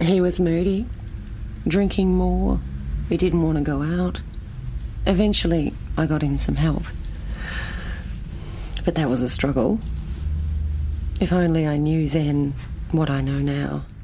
He was moody, drinking more. He didn't want to go out. Eventually, I got him some help. But that was a struggle. If only I knew then what I know now.